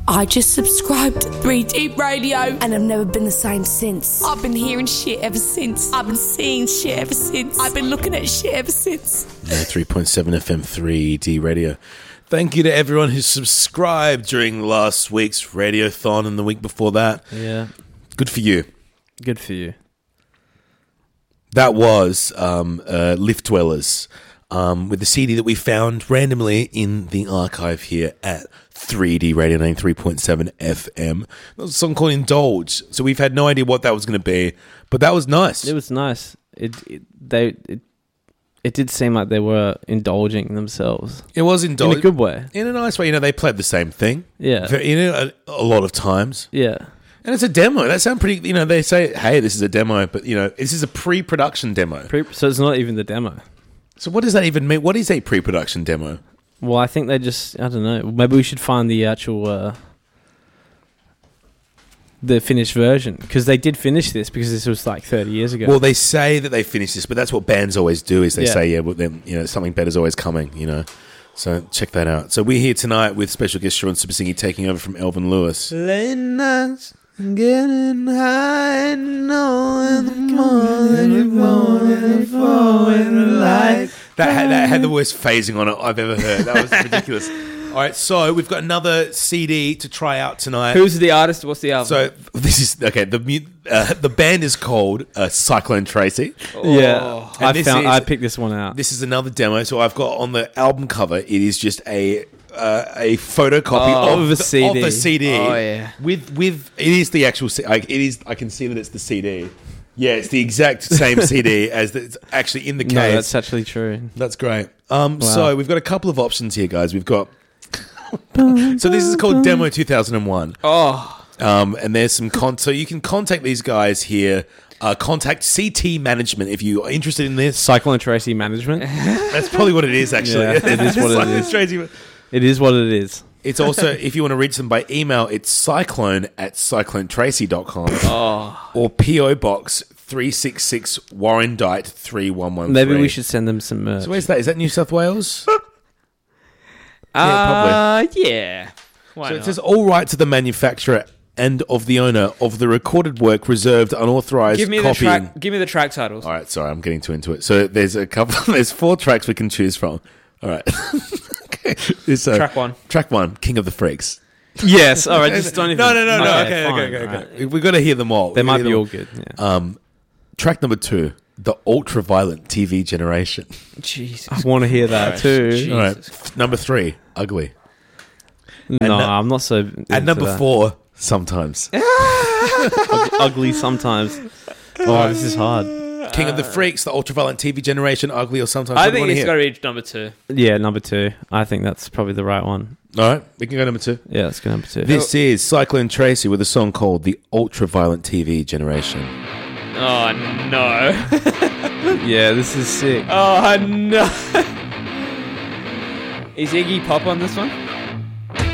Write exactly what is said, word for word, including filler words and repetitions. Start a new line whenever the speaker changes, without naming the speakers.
I just subscribed to three D Radio and I've never been the same since. I've been hearing shit ever since. I've been seeing shit ever since. I've been looking at shit ever since.
three point seven F M three D Radio. Thank you to everyone who subscribed during last week's Radiothon and the week before that.
Yeah.
Good for you.
Good for you.
That was um, uh, Lift Dwellers um, with the C D that we found randomly in the archive here at three D Radio ninety-three point seven F M. That was a song called Indulge. So we've had no idea what that was going to be, but that was nice.
It was nice. It, it they it, it did seem like they were indulging themselves.
It was indulging
in a good way,
in a nice way. You know, they played the same thing.
Yeah,
For, you know, a, a lot of times.
Yeah.
And it's a demo. That sounds pretty, you know, they say, hey, this is a demo, but, you know, this is a pre-production demo.
Pre- so it's not even the demo.
So what does that even mean? What is a pre-production demo?
Well, I think they just, I don't know, maybe we should find the actual, uh, the finished version, because they did finish this, because this was like thirty years ago.
Well, they say that they finished this, but that's what bands always do, is they
Yeah.
say, yeah, well, then, you know, something better's always coming, you know. So check that out. So we're here tonight with special guest Sean Supersingy taking over from Elvin Lewis.
Late nights, getting high, knowing the morning, morning, falling light.
That had, that had the worst phasing on it I've ever heard. That was ridiculous. All right, so we've got another C D to try out tonight.
Who's the artist? What's the album?
So this is okay. The mu- uh, the band is called uh, Cyclone Tracy.
Yeah,
And
I
this
found
is-
I picked this one out.
This is another demo. So I've got on the album cover. It is just a uh, a photocopy
Oh,
of,
of a
the,
C D.
of the C D.
Oh, yeah.
With with it is the actual. C- I, it is. I can see that it's the C D. Yeah, it's the exact same C D as the, it's actually in the case.
No, that's actually true.
That's great. Um,
Wow.
So we've got a couple of options here, guys. We've got. So this is called Demo two thousand one.
Oh,
Um, and there's some con. So you can contact these guys here. Uh, contact C T Management if you are interested in this.
Cyclone Tracy Management.
That's probably what it is, actually.
Yeah, it is what it
Cyclone
is.
Tracy.
It is what it is.
It's also, if you want to reach them by email, it's cyclone at cyclone tracy dot com
Oh,
or P O Box three six six Warrandyte three one one three.
maybe we should send them some merch.
So where's that? Is that New South Wales?
Uh, yeah. Why
So
not?
it says all rights of the manufacturer and of the owner of the recorded work reserved unauthorized
Give me the
copying.
track. Give me the track titles.
All right, sorry, I'm getting too into it. So there's a couple. There's four tracks we can choose from. All right. Okay. This, uh,
Track one.
Track one, King of the Freaks.
Yes. All right. Just don't even.
No, no, no, no.
Okay,
Okay,
fine,
okay, okay,
right.
okay. We've got to hear them all.
They
We've
might
gotta
be
hear
all
them
good. Yeah.
Um, track number two, the ultra-violent T V generation.
Jesus.
I want to hear that
Christ.
too.
Jesus.
All right. Number three, ugly.
No,
And that-
I'm not so. into
And number
that.
four, sometimes.
Ug- ugly sometimes. Oh, this is hard.
King of the Freaks, the ultra-violent T V generation, ugly or sometimes.
I
What do you
think
wanna
it's
hear?
got to reach number two.
Yeah, number two. I think that's probably the right one.
All right, we can go number two.
Yeah, let's go number two.
This is Cyclone Tracy with a song called The Ultra-Violent T V Generation.
Oh no!
Yeah, this is sick.
Oh no! Is Iggy Pop on this one?